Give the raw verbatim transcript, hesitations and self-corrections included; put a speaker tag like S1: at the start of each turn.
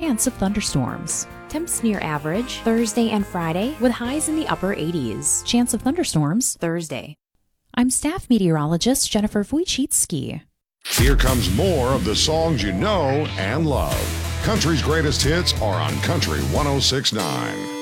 S1: chance of thunderstorms.
S2: Temps near average Thursday and Friday with highs in the upper eighties.
S1: Chance of thunderstorms
S2: Thursday.
S1: I'm staff meteorologist Jennifer Wojcicki.
S3: Here comes more of the songs you know and love. Country's greatest hits are on Country one oh six point nine.